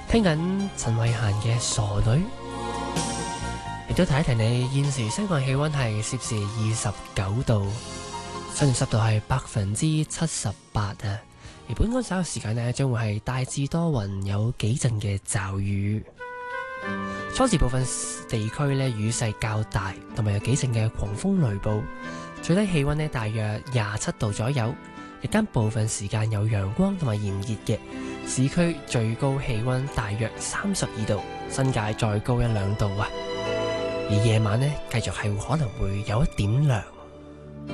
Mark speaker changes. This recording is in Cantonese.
Speaker 1: 聽緊陳慧嫻嘅《傻女》，亦都提一提你，現時香港氣溫係攝氏29度，相對濕度係78%啊。而本港稍後時間呢，將會係大致多雲，有幾陣嘅驟雨。初時部分地區呢，雨勢較大，同埋有幾陣嘅狂風雷暴。最低氣溫呢，大約27度左右，日間部分時間有陽光同埋炎熱嘅。市區最高氣溫大約32度，新界再高1-2度啊。而夜晚呢，繼續係可能會有一點涼。